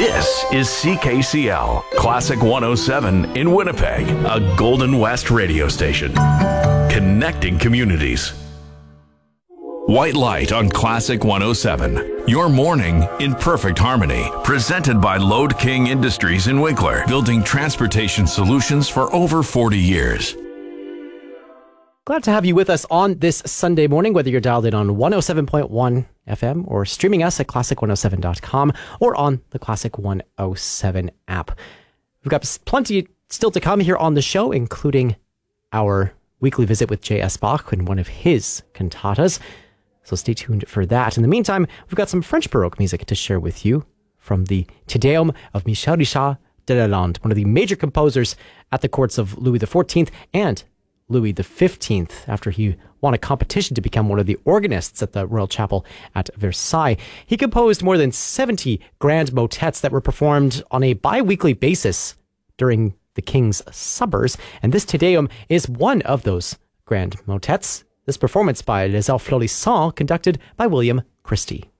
This is CKCL, Classic 107 in Winnipeg, a Golden West radio station. Connecting communities. White Light on Classic 107. Your morning in perfect harmony. Presented by Lode King Industries in Winkler. Building transportation solutions for over 40 years. Glad to have you with us on this Sunday morning, whether you're dialed in on 107.1 FM or streaming us at classic107.com or on the Classic 107 app. We've got plenty still to come here on the show, including our weekly visit with J.S. Bach and one of his cantatas. So stay tuned for that. In the meantime, we've got some French Baroque music to share with you from the Te Deum of Michel Richard de Lalande, one of the major composers at the courts of Louis XIV and Louis XV, after he won a competition to become one of the organists at the Royal Chapel at Versailles. He composed more than 70 grand motets that were performed on a bi-weekly basis during the King's Suppers, and this Te Deum is one of those grand motets. This performance by Les Florissants, conducted by William Christie.